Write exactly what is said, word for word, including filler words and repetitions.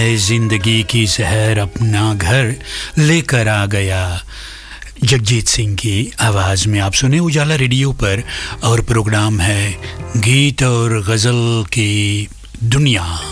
जिंदगी की जहर अपना घर लेकर आ गया, जगजीत सिंह की आवाज़ में आप सुने उजाला रेडियो पर, और प्रोग्राम है गीत और गज़ल की दुनिया।